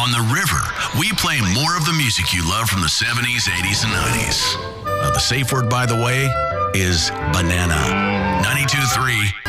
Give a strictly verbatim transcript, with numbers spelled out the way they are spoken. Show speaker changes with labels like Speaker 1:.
Speaker 1: On the river, we play more of the music you love from the seventies, eighties, and nineties. Uh, the safe word, by the way, is banana. ninety-two point three